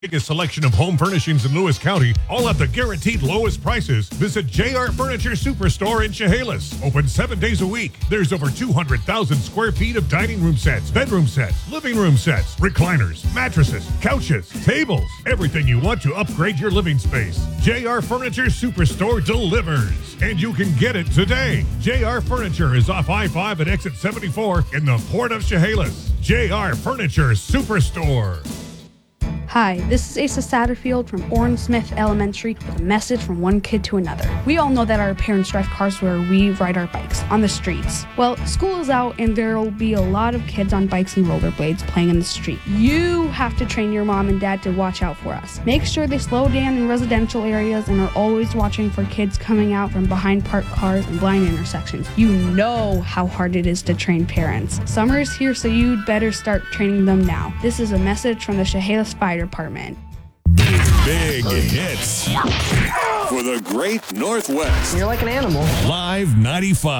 Biggest selection of home furnishings in Lewis County, all at the guaranteed lowest prices. Visit JR Furniture Superstore in Chehalis. Open 7 days a week. There's over 200,000 square feet of dining room sets, bedroom sets, living room sets, recliners, mattresses, couches, tables, everything you want to upgrade your living space. JR Furniture Superstore delivers, and you can get it today. JR Furniture is off I-5 at exit 74 in the Port of Chehalis. JR Furniture Superstore. Hi, this is Asa Satterfield from Orrin Smith Elementary with a message from one kid to another. We all know that our parents drive cars where we ride our bikes, on the streets. Well, school is out and there'll be a lot of kids on bikes and rollerblades playing in the street. You have to train your mom and dad to watch out for us. Make sure they slow down in residential areas and are always watching for kids coming out from behind parked cars and blind intersections. You know how hard it is to train parents. Summer is here, so you'd better start training them now. This is a message from the Chehalis Fire Department. Big hits for the Great Northwest. You're like an animal. Live 95.